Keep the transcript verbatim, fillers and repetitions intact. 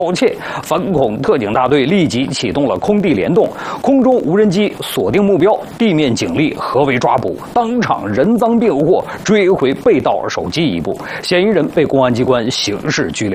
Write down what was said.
盗窃，反恐特警大队立即启动了空地联动，空中无人机锁定目标，地面警力合围抓捕，当场人赃并获，追回被盗手机一部，嫌疑人被公安机关刑事拘留。